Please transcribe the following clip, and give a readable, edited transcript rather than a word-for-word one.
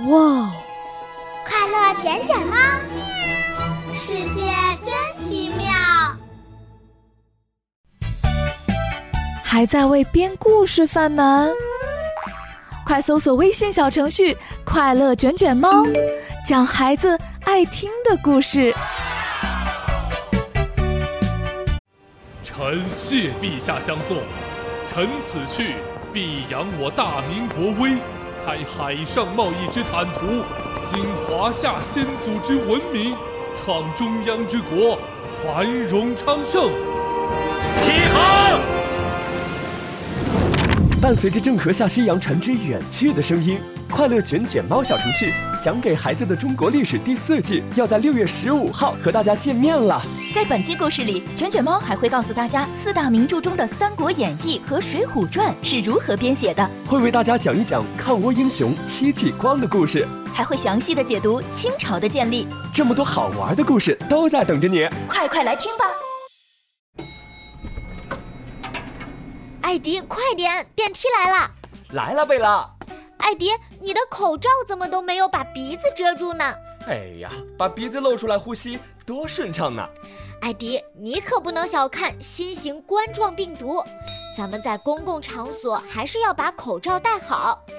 哇！ 快乐卷卷猫，世界真奇妙。 还在为编故事犯难？快搜索微信小程序“快乐卷卷猫”，讲孩子爱听的故事。 臣谢陛下相送，臣此去必扬我大明国威，开海上贸易之坦途，兴华夏先祖之文明，创中央之国，繁荣昌盛。 起航！ 伴随着郑和下西洋船只远去的声音，快乐卷卷猫小程序讲给孩子的中国历史第4季要在6月15号和大家见面了。 在本期故事里，卷卷猫还会告诉大家4大名著中的《三国演义》和《水浒传》是如何编写的， 会为大家讲一讲抗倭英雄戚继光的故事， 还会详细的解读清朝的建立。 这么多好玩的故事都在等着你， 快来听吧！ 艾迪，快点，电梯来了！ 来了，贝拉。 艾迪，你的口罩怎么都没有把鼻子遮住呢？ 哎呀，把鼻子露出来呼吸多顺畅呢！ 艾迪，你可不能小看新型冠状病毒，咱们在公共场所还是要把口罩戴好。